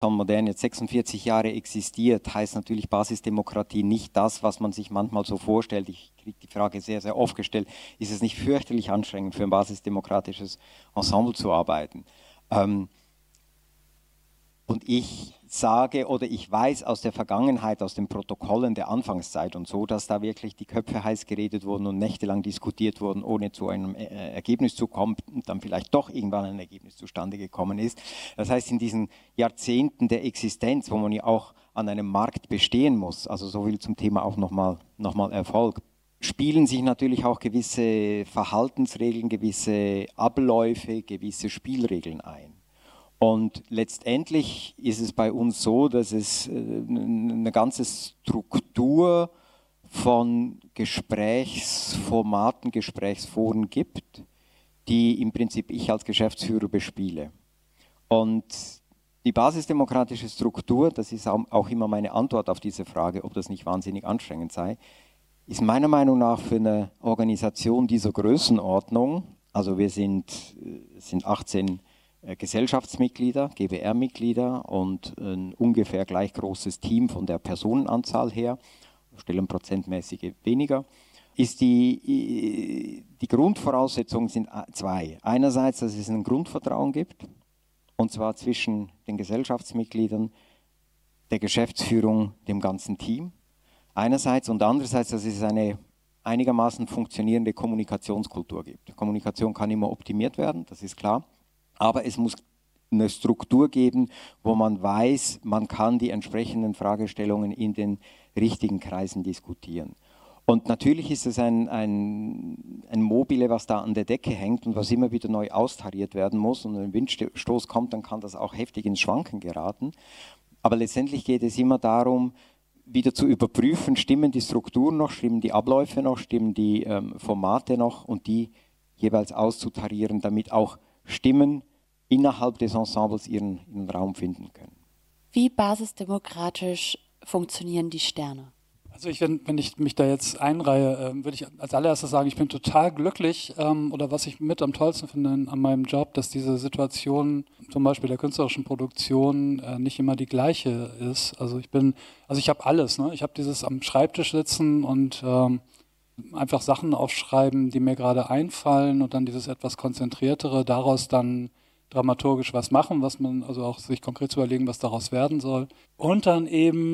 Modern jetzt 46 Jahre existiert, heißt natürlich Basisdemokratie nicht das, was man sich manchmal so vorstellt. Ich kriege die Frage sehr, sehr oft gestellt, ist es nicht fürchterlich anstrengend für ein basisdemokratisches Ensemble zu arbeiten? Und ich sage oder ich weiß aus der Vergangenheit, aus den Protokollen der Anfangszeit und so, dass da wirklich die Köpfe heiß geredet wurden und nächtelang diskutiert wurden, ohne zu einem Ergebnis zu kommen und dann vielleicht doch irgendwann ein Ergebnis zustande gekommen ist. Das heißt, in diesen Jahrzehnten der Existenz, wo man ja auch an einem Markt bestehen muss, also so viel zum Thema auch nochmal Erfolg, spielen sich natürlich auch gewisse Verhaltensregeln, gewisse Abläufe, gewisse Spielregeln ein. Und letztendlich ist es bei uns so, dass es eine ganze Struktur von Gesprächsformaten, Gesprächsforen gibt, die im Prinzip ich als Geschäftsführer bespiele. Und die basisdemokratische Struktur, das ist auch immer meine Antwort auf diese Frage, ob das nicht wahnsinnig anstrengend sei, ist meiner Meinung nach für eine Organisation dieser Größenordnung, also wir sind 18 Gesellschaftsmitglieder, GBR-Mitglieder und ein ungefähr gleich großes Team von der Personenanzahl her, stellen prozentmäßig weniger, ist die Grundvoraussetzungen sind zwei. Einerseits, dass es ein Grundvertrauen gibt, und zwar zwischen den Gesellschaftsmitgliedern, der Geschäftsführung, dem ganzen Team. Einerseits und andererseits, dass es eine einigermaßen funktionierende Kommunikationskultur gibt. Kommunikation kann immer optimiert werden, das ist klar. Aber es muss eine Struktur geben, wo man weiß, man kann die entsprechenden Fragestellungen in den richtigen Kreisen diskutieren. Und natürlich ist es ein Mobile, was da an der Decke hängt und was immer wieder neu austariert werden muss. Und wenn ein Windstoß kommt, dann kann das auch heftig ins Schwanken geraten. Aber letztendlich geht es immer darum, wieder zu überprüfen, stimmen die Strukturen noch, stimmen die Abläufe noch, stimmen die Formate noch und die jeweils auszutarieren, damit auch Stimmen innerhalb des Ensembles ihren Raum finden können. Wie basisdemokratisch funktionieren die Sterne? Also wenn ich mich da jetzt einreihe, würde ich als allererstes sagen, ich bin total glücklich oder was ich mit am tollsten finde an meinem Job, dass diese Situation zum Beispiel der künstlerischen Produktion nicht immer die gleiche ist. Also ich habe alles, ne? Ich habe dieses am Schreibtisch sitzen und einfach Sachen aufschreiben, die mir gerade einfallen und dann dieses etwas konzentriertere, daraus dann dramaturgisch was machen, was man also auch sich konkret zu überlegen, was daraus werden soll. Und dann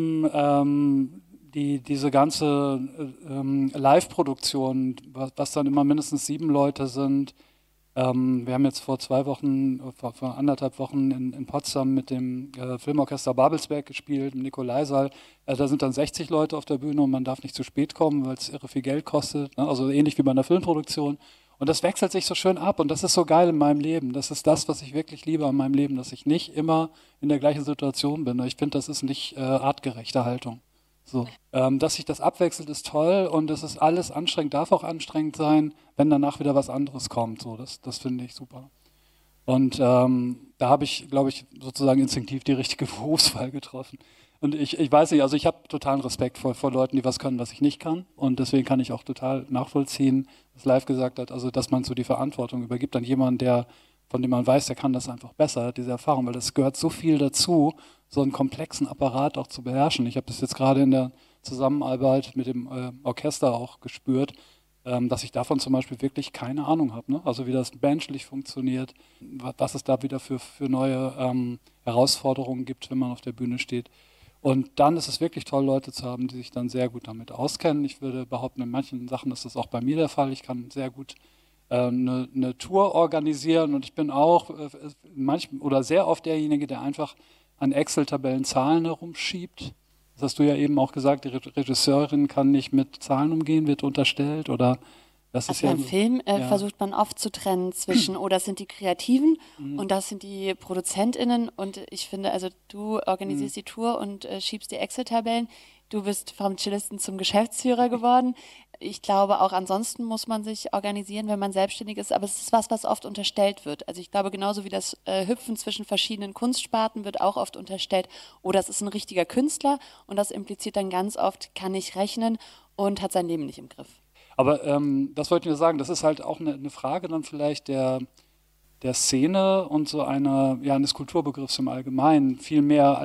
eben diese ganze Live-Produktion, was dann immer mindestens 7 Leute sind. Wir haben jetzt vor 2 Wochen, vor 1,5 Wochen in Potsdam mit dem Filmorchester Babelsberg gespielt, im Nikolaisaal. Da sind dann 60 Leute auf der Bühne und man darf nicht zu spät kommen, weil es irre viel Geld kostet. Ne? Also ähnlich wie bei einer Filmproduktion. Und das wechselt sich so schön ab und das ist so geil in meinem Leben. Das ist das, was ich wirklich liebe an meinem Leben, dass ich nicht immer in der gleichen Situation bin. Ich finde, das ist nicht artgerechte Haltung. So. Dass sich das abwechselt, ist toll und es ist alles anstrengend, darf auch anstrengend sein, wenn danach wieder was anderes kommt. So, das finde ich super. Und da habe ich, glaube ich, sozusagen instinktiv die richtige Berufswahl getroffen. Und ich weiß nicht, also ich habe totalen Respekt vor Leuten, die was können, was ich nicht kann. Und deswegen kann ich auch total nachvollziehen, was Live gesagt hat, also dass man so die Verantwortung übergibt an jemanden, von dem man weiß, der kann das einfach besser, hat diese Erfahrung, weil das gehört so viel dazu, so einen komplexen Apparat auch zu beherrschen. Ich habe das jetzt gerade in der Zusammenarbeit mit dem Orchester auch gespürt, dass ich davon zum Beispiel wirklich keine Ahnung habe. Ne? Also wie das menschlich funktioniert, was es da wieder für neue Herausforderungen gibt, wenn man auf der Bühne steht. Und dann ist es wirklich toll, Leute zu haben, die sich dann sehr gut damit auskennen. Ich würde behaupten, in manchen Sachen ist das auch bei mir der Fall. Ich kann sehr gut eine Tour organisieren und ich bin auch sehr oft derjenige, der einfach an Excel-Tabellen Zahlen herumschiebt. Das hast du ja eben auch gesagt, die Regisseurin kann nicht mit Zahlen umgehen, wird unterstellt oder das ist also ja... Beim Film versucht man oft zu trennen zwischen, das sind die Kreativen und das sind die ProduzentInnen und ich finde, also du organisierst die Tour und schiebst die Excel-Tabellen. Du bist vom Cellisten zum Geschäftsführer geworden. Ich glaube, auch ansonsten muss man sich organisieren, wenn man selbstständig ist. Aber es ist was oft unterstellt wird. Also ich glaube, genauso wie das Hüpfen zwischen verschiedenen Kunstsparten wird auch oft unterstellt, oh, das ist ein richtiger Künstler. Und das impliziert dann ganz oft, kann nicht rechnen und hat sein Leben nicht im Griff. Aber das wollte ich nur sagen, das ist halt auch eine Frage dann vielleicht der der Szene und so eines Kulturbegriffs im Allgemeinen viel mehr